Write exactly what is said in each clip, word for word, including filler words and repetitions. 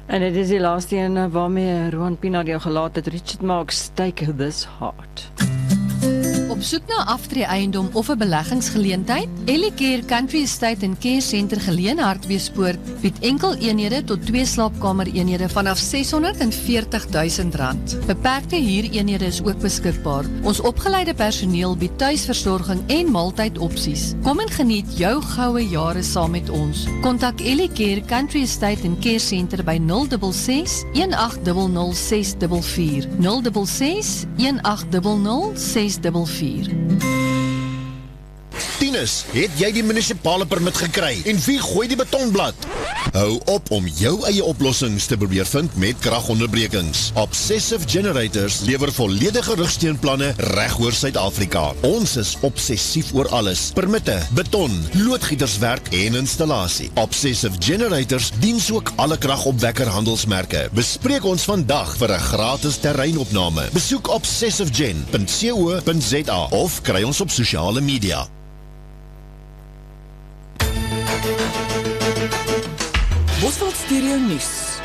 En dit is die laaste een waarmee Roan Pienaar jou gelaat het. Richard Marx, Take This Heart. Op soek na aftreeeiendom of 'n beleggingsgeleentheid? Ellicare Country Estate en Care Center geleë Hartbeespoort bied enkel eenhede tot twee slaapkamer eenhede vanaf seshonderdveertigduisend rand. Beperkte huureenhede is ook beskikbaar. Ons opgeleide personeel bied tuisversorging en maaltydopsies. Kom en geniet jou goue jare saam met ons. Kontak Ellicare Country Estate en Care Center by nul ses ses, een agt nul nul, ses vier vier, nul ses ses, een agt nul nul, ses vier vier. Tinus, het jy die munisipale permit gekry? En wie gooi die betonblad? Hou op om jou eie oplossings te probeer vind met kragonderbrekings. Obsessive Generators lewer volledige rugsteunplanne reg oor Suid-Afrika. Ons is obsessief oor alles. Permitte, beton, loodgieterswerk en installasie. Obsessive Generators diens ook alle kragopwekker handelsmerke. Bespreek ons vandag vir 'n gratis terreinopname. Besoek obsessive gen punt co punt za of kry ons op sosiale media. Bosveld Stereo Nuus.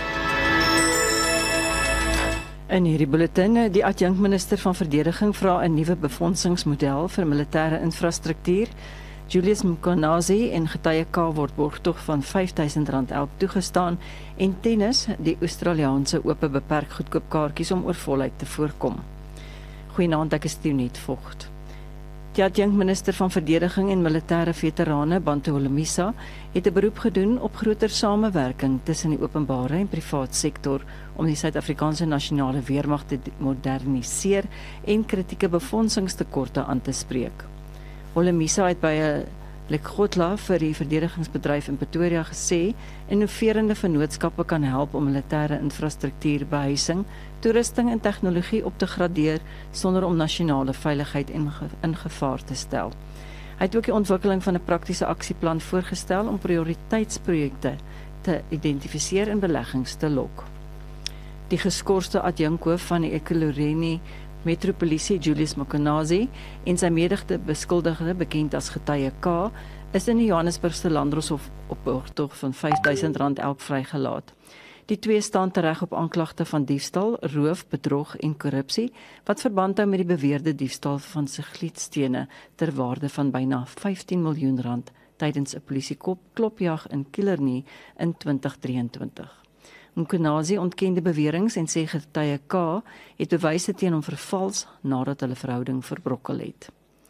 In hierdie bulletin, die adjunkminister van Verdediging vra 'n nuwe befondsingsmodel vir militêre infrastruktuur. Julius Mkonazi en getuie K word borgtog van vyfduisend rand elk toegestaan en tennis, die Australiaanse ope beperk goedkoop kaartjies om oorvolheid te voorkom. Goeienaand, ek is Tionet Vogt. Die adjunkminister van Verdediging en Militêre Veterane, Bantu Holomisa, het 'n beroep gedoen op groter samewerking tussen die openbare en privaat sektor om die Suid-Afrikaanse nasionale weermag te moderniseer en kritieke befondingstekorte aan te spreek. Holomisa het by 'n Lekgotla vir die verdedigingsbedryf in Pretoria gesê, innoverende vennootskappe kan help om militêre infrastruktuur, behuising, toerusting en tegnologie op te gradeer sonder om nasionale veiligheid in, in gevaar te stel. Hy het ook die ontwikkeling van 'n praktiese aksieplan voorgestel om prioriteitsprojekte te identifiseer en beleggings te lok. Die geskorste adjunkhoof van die Ekurhuleni Metropolisie, Julius Mkonazi, en sy medigte beskuldigde, bekend as getuie K, is in die Johannesburgse Landdroshof op borgtog van vyfduisend rand elk vrygelaat. Die twee staan tereg op aanklagte van diefstal, roof, bedrog en korrupsie, wat verband hou met die beweerde diefstal van sigliedstene ter waarde van byna vyftien miljoen rand tydens 'n polisieklopjag in Killarney in twintig drieëntwintig. Mkonazi ontken die beweringe en sê getuie K het bewyse teen hom vervals nadat hulle verhouding verbrokkel het.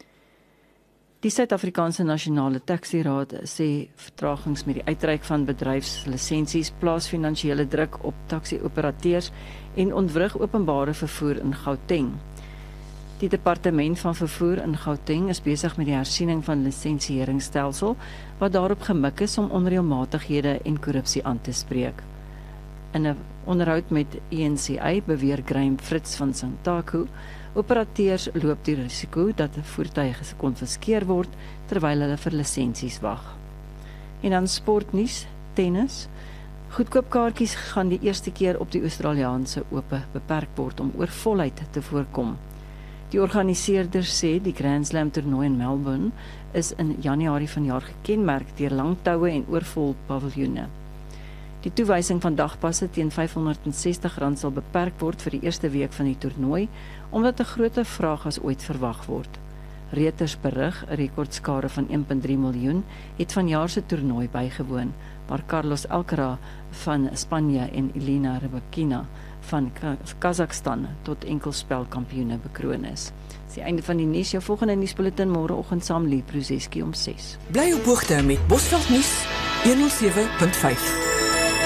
Die Suid-Afrikaanse Nasionale Taxi-raad sê vertragings met die uitreik van bedryfslisensies plaas finansiële druk op taxi-operateurs en ontwrig openbare vervoer in Gauteng. Die departement van vervoer in Gauteng is besig met die hersiening van lisensieringsstelsel wat daarop gemik is om onreëlmatighede en korrupsie aan te spreek. In 'n onderhoud met E N C I beweer Graham Fritz van Santaku, operateurs loop die risiko dat voertuie gekonfiskeer word terwyl hulle vir lisensies wag. En dan sportnuus, tennis. Goedkoop kaartjies gaan die eerste keer op die Australiaanse ope beperk word om oorvolheid te voorkom. Die organiseerder sê die Grand Slam toernooi in Melbourne is in Januarie vanjaar gekenmerk deur lang toue en oorvol paviljoene. Die toewysing van dagpasse teen vyfhonderdsestig rand sal beperk word vir die eerste week van die toernooi, omdat 'n groter vraag as ooit verwag word. Reuters berig, 'n rekordskare van een komma drie miljoen het vanjaar se toernooi bygewoon, waar Carlos Alcaraz van Spanje en Elena Rybakina van Kazakhstan tot enkelspelkampioene bekroon is. Dis die einde van die nuus. Jou volgende nuusbulletin môreoggend saam Lee Prozeski om ses. Bly op hoogte met Bosveld Nuus honderd sewe punt vyf.